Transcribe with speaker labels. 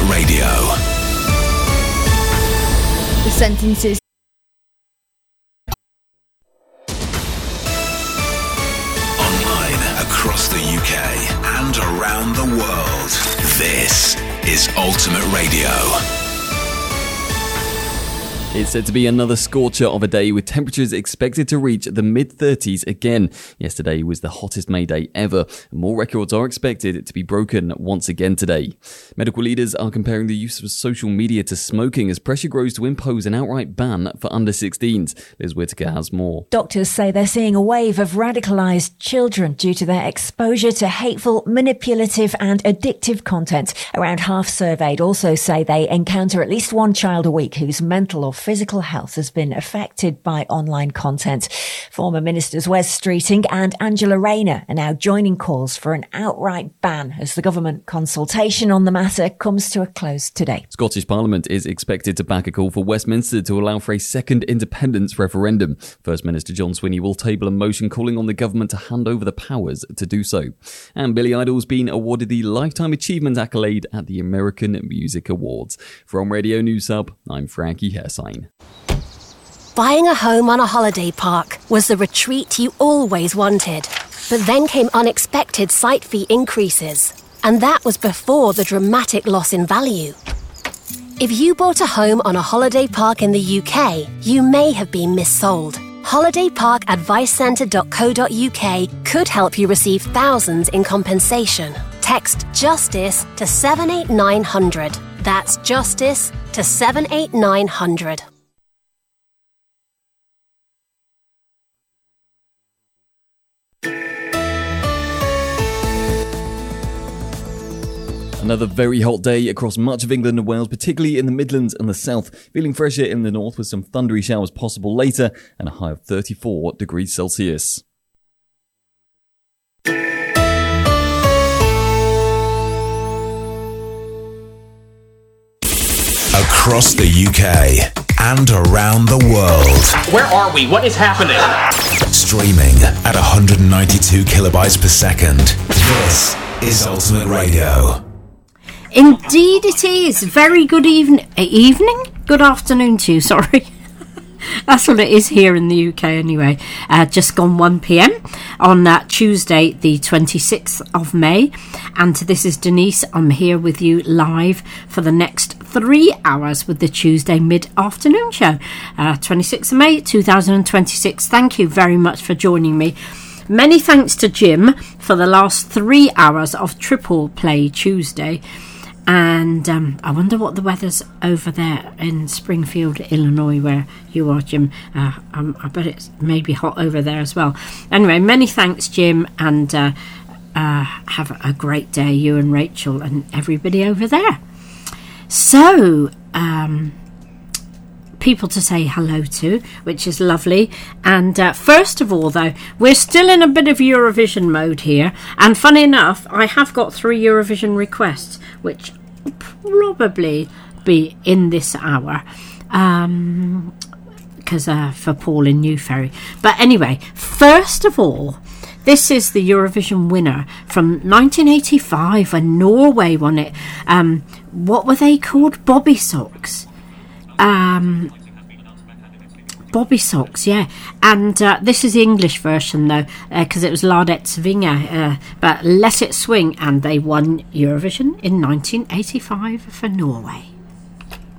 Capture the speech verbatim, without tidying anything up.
Speaker 1: Radio.
Speaker 2: The sentences.
Speaker 1: Online across the U K and around the world. This is Ultimate Radio.
Speaker 3: It's said to be another scorcher of a day with temperatures expected to reach the mid-thirties again. Yesterday was the hottest May day ever. More records are expected to be broken once again today. Medical leaders are comparing the use of social media to smoking as pressure grows to impose an outright ban for under sixteens. Liz Whittaker has more.
Speaker 4: Doctors say they're seeing a wave of radicalised children due to their exposure to hateful, manipulative and addictive content. Around half surveyed also say they encounter at least one child a week whose mental or physical health has been affected by online content. Former Ministers Wes Streeting and Angela Rayner are now joining calls for an outright ban as the government consultation on the matter comes to a close today.
Speaker 3: Scottish Parliament is expected to back a call for Westminster to allow for a second independence referendum. First Minister John Swinney will table a motion calling on the government to hand over the powers to do so. And Billy Idol's been awarded the Lifetime Achievement accolade at the American Music Awards. From Radio News Hub, I'm Frankie Hairsine.
Speaker 5: Buying a home on a holiday park was the retreat you always wanted. But then came unexpected site fee increases. And that was before the dramatic loss in value. If you bought a home on a holiday park in the U K, you may have been missold. holiday park advice centre dot co dot uk could help you receive thousands in compensation. Text JUSTICE to seven eight nine hundred. That's JUSTICE to seven eight nine hundred.
Speaker 3: Another very hot day across much of England and Wales, particularly in the Midlands and the south. Feeling fresher in the north with some thundery showers possible later and a high of thirty-four degrees Celsius.
Speaker 1: Across the U K and around the world.
Speaker 6: Where are we? What is happening?
Speaker 1: Streaming at one hundred ninety-two kilobytes per second. This is Ultimate Radio.
Speaker 7: Indeed it is. Very good even- evening? Good afternoon to you, sorry. That's what it is here in the U K anyway. Uh, just gone one p.m. on uh, Tuesday the twenty-sixth of May. And this is Denise. I'm here with you live for the next three hours with the Tuesday mid-afternoon show. Uh, twenty-sixth of May two thousand twenty-six. Thank you very much for joining me. Many thanks to Jim for the last three hours of Triple Play Tuesday. And um, I wonder what the weather's over there in Springfield, Illinois, where you are, Jim. Uh, um, I bet it's maybe hot over there as well. Anyway, many thanks, Jim, and uh, uh, have a great day, you and Rachel and everybody over there. So, um, people to say hello to, which is lovely. And uh, first of all, though, we're still in a bit of Eurovision mode here. And funny enough, I have got three Eurovision requests, which will probably be in this hour. Um, because uh, for Paul in New Ferry. But anyway, first of all, this is the Eurovision winner from nineteen eighty-five when Norway won it. Um, what were they called? Bobby Socks. Um, Bobby Socks, yeah. And uh, this is the English version, though, because uh, it was La Det Svinga, uh, but Let It Swing, and they won Eurovision in nineteen eighty-five for Norway.